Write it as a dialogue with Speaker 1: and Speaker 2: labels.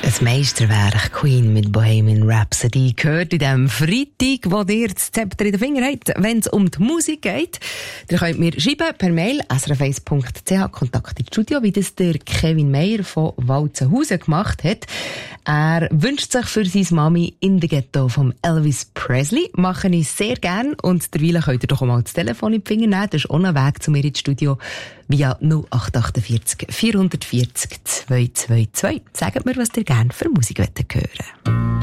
Speaker 1: Ein Meisterwerk, Queen mit Bohemian Rhapsody, gehört in diesem Freitag, wo ihr das Zepter in den Finger habt, wenn es um die Musik geht. Ihr könnt mir schreiben per Mail srf1.ch, Kontakt ins Studio, wie das der Kevin Meyer von Walzenhausen gemacht hat. Er wünscht sich für seine Mami In the Ghetto von Elvis Presley. Mache ich sehr gern und derweil könnt ihr doch auch mal das Telefon in die Finger nehmen. Das ist ohne Weg zu mir ins Studio via 0848 440 222. Sagt mir, was ihr gerne für Musik hören wollt.